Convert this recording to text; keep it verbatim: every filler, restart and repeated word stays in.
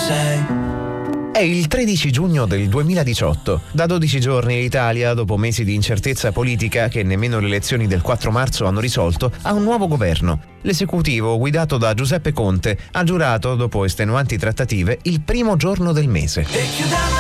sei. È il tredici giugno del duemiladiciotto. Da dodici giorni l'Italia, dopo mesi di incertezza politica che nemmeno le elezioni del quattro marzo hanno risolto, ha un nuovo governo. L'esecutivo, guidato da Giuseppe Conte, ha giurato, dopo estenuanti trattative, il primo giorno del mese.